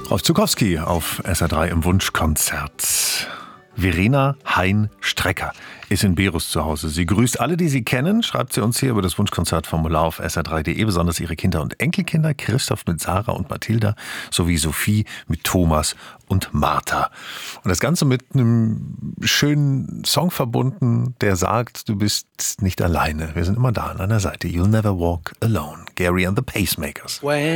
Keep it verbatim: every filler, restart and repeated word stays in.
Rolf Zuckowski auf S R drei im Wunschkonzert. Verena Hein-Strecker ist in Berus zu Hause. Sie grüßt alle, die sie kennen, schreibt sie uns hier über das Wunschkonzertformular auf S R drei punkt de, besonders ihre Kinder und Enkelkinder, Christoph mit Sarah und Mathilda, sowie Sophie mit Thomas und Martha. Und das Ganze mit einem schönen Song verbunden, der sagt, du bist nicht alleine. Wir sind immer da an deiner Seite. You'll never walk alone. Gary and the Pacemakers. When